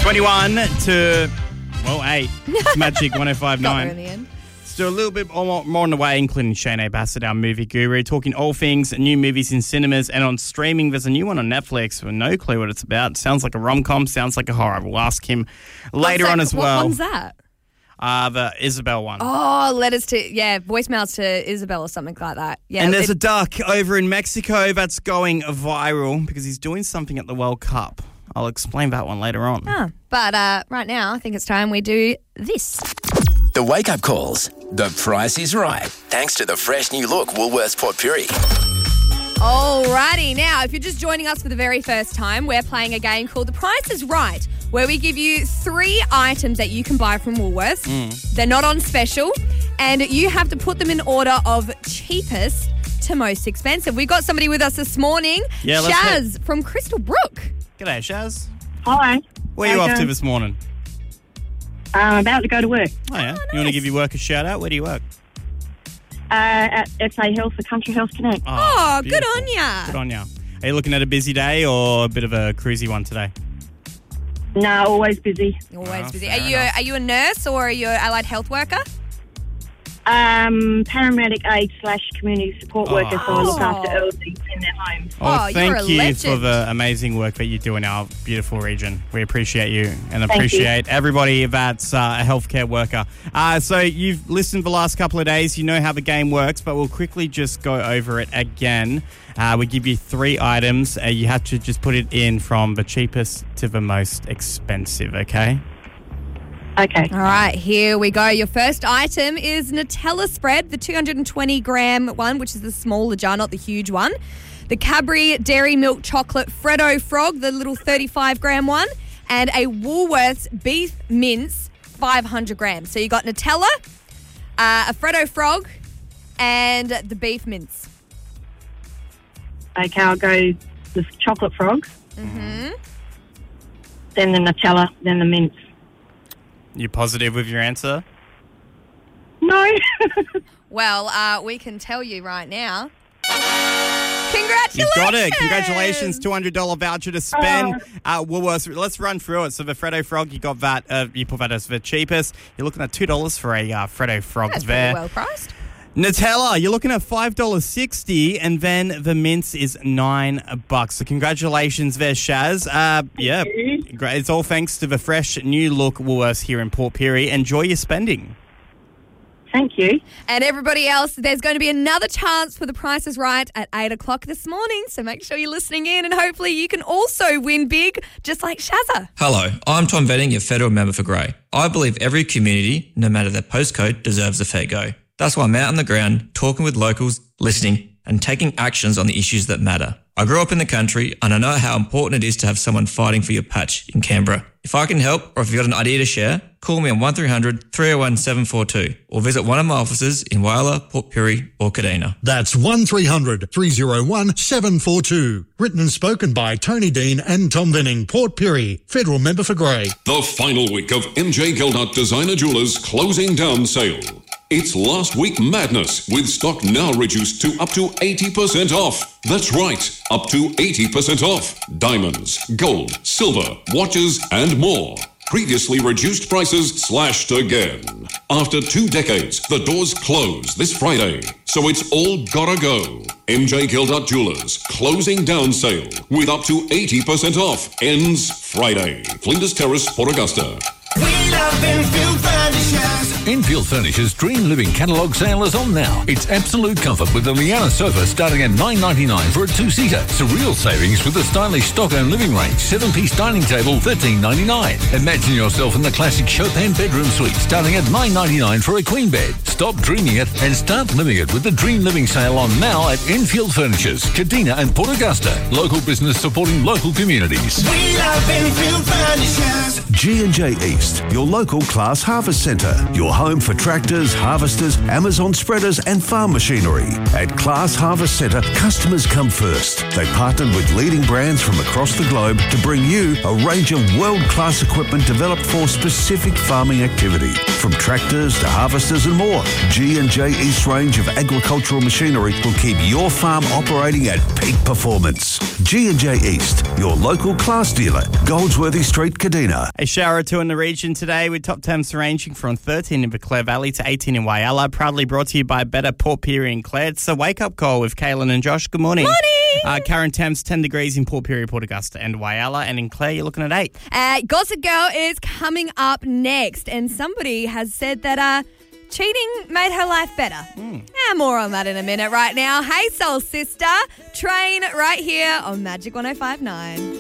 21 to, 8. It's Magic 105.9. Got there in the end. Still a little bit more on the way, including Shane Bassett, our movie guru, talking all things new movies in cinemas and on streaming. There's a new one on Netflix. We've no clue what it's about. Sounds like a rom-com, sounds like a horror. We'll ask him later on as well. What one's that? The Isabel one. Oh, voicemails to Isabel or something like that. Yeah, and there's a duck over in Mexico that's going viral because he's doing something at the World Cup. I'll explain that one later on. But right now, I think it's time we do this. The wake-up calls. The price is right. Thanks to the fresh new look Woolworths Port Pirie. Alrighty, now if you're just joining us for the very first time, we're playing a game called The Price is Right, where we give you 3 items that you can buy from Woolworths. They're not on special, and you have to put them in order of cheapest to most expensive. We got somebody with us this morning, Shaz from Crystal Brook. G'day, Shaz. Hi. Where are you off to this morning? I'm about to go to work. Oh, yeah? Nice. You want to give your work a shout-out? Where do you work? At FA Health for Country Health Connect. Oh, good beautiful. on ya. Good on ya. Are you looking at a busy day or a bit of a cruisy one today? No, always busy. Always busy. fair Are enough. you a nurse or are you an allied health worker? Paramedic aide / community support worker, so I look after elderly in their homes. Oh, you're a thank you legend. for the amazing work that you do in our beautiful region. We appreciate you and Thank appreciate everybody that's a healthcare worker. So you've listened the last couple of days. You know how the game works, but we'll quickly just go over it again. We give you 3 items. You have to just put it in from the cheapest to the most expensive, okay? Okay. All right, here we go. Your first item is Nutella spread, the 220-gram one, which is the smaller jar, not the huge one. The Cadbury Dairy Milk Chocolate Freddo Frog, the little 35-gram one. And a Woolworths Beef Mince, 500 grams. So you got Nutella, a Freddo Frog, and the Beef Mince. Okay, I'll go the chocolate frogs. Mm-hmm. Then the Nutella, then the mince. You positive with your answer? No. Well, we can tell you right now. Congratulations! You've got it. Congratulations. $200 voucher to spend. Woolworths. Let's run through it. So the Freddo Frog, you got that. You put that as the cheapest. You're looking at $2 for a Freddo Frog That's there. pretty well priced. Nutella, you're looking at $5.60, and then the mince is $9. So congratulations there, Shaz. Yeah, great. It's all thanks to the fresh new look Woolworths here in Port Pirie. Enjoy your spending. Thank you. And everybody else, there's going to be another chance for The Price is Right at 8 o'clock this morning. So make sure you're listening in and hopefully you can also win big, just like Shazza. Hello, I'm Tom Venning, your federal member for Grey. I believe every community, no matter their postcode, deserves a fair go. That's why I'm out on the ground, talking with locals, listening, and taking actions on the issues that matter. I grew up in the country, and I know how important it is to have someone fighting for your patch in Canberra. If I can help, or if you've got an idea to share, call me on 1300 301 742, or visit one of my offices in Whyalla, Port Pirie, or Kadina. That's 1300 301 742. Written and spoken by Tony Dean and Tom Venning, Port Pirie, federal member for Grey. The final week of MJ Gildart Designer Jewelers closing down sale. It's last week madness, with stock now reduced to up to 80% off. That's right, up to 80% off. Diamonds, gold, silver, watches, and more. Previously reduced prices slashed again. After 2 decades, the doors close this Friday. So it's all gotta go. MJ Gildart Jewelers closing down sale with up to 80% off. Ends Friday. Flinders Terrace, Port Augusta. We love Enfield Furnishers. Enfield Furnishers' Dream Living catalogue sale is on now. It's absolute comfort with the Liana sofa starting at $9.99 for a 2-seater. Surreal savings with the stylish Stockholm living range 7-piece dining table $13.99. Imagine yourself in the classic Chopin bedroom suite starting at $9.99 for a queen bed. Stop dreaming it and start living it with the Dream Living sale on now at Enfield Furnishers, Kadina and Port Augusta. Local business supporting local communities. We love Enfield Furnishers. G&J East, your local Class Harvest Centre. Your home for tractors, harvesters, Amazon spreaders and farm machinery. At Class Harvest Centre, customers come first. They partnered with leading brands from across the globe to bring you a range of world-class equipment developed for specific farming activity. From tractors to harvesters and more, G&J East range of agricultural machinery will keep your farm operating at peak performance. G&J East, your local Class dealer, Goldsworthy Street, Kadina. A shower or two in the region today with top temps ranging from 13 in Clare Valley to 18 in Whyalla. Proudly brought to you by Better Port Pirie and Clare. It's a wake-up call with Kaylin and Josh. Good morning. Morning! Current temps 10 degrees in Port Pirie, Port Augusta and Whyalla. And in Clare, you're looking at 8. Gossip Girl is coming up next. And somebody has said that cheating made her life better. More on that in a minute right now. Hey, Soul Sister. Train right here on Magic 105.9.